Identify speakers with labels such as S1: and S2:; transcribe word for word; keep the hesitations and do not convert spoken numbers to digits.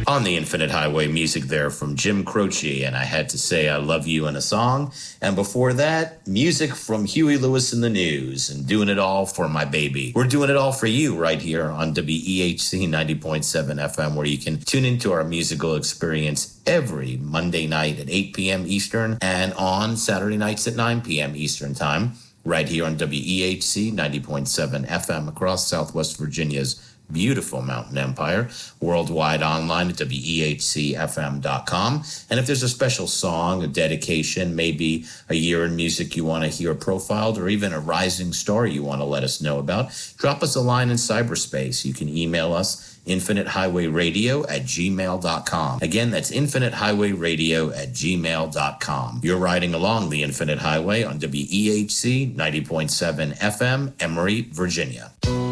S1: On the Infinite Highway, music there from Jim Croce, and I Had to Say I Love You in a Song. And before that, music from Huey Lewis and the News, and Doing It All for My Baby. We're doing it all for you right here on W E H C ninety point seven F M, where you can tune into our musical experience every Monday night at eight p.m. Eastern and on Saturday nights at nine p.m. Eastern Time, right here on W E H C ninety point seven F M across Southwest Virginia's beautiful Mountain Empire, worldwide online at W E H C F M dot com. And if there's a special song, a dedication, maybe a year in music you want to hear profiled, or even a rising star you want to let us know about, drop us a line in cyberspace. You can email us, infinite highway radio at gmail dot com. Again, that's infinite highway radio at gmail dot com. You're riding along the Infinite Highway on W E H C ninety point seven F M, Emory, Virginia.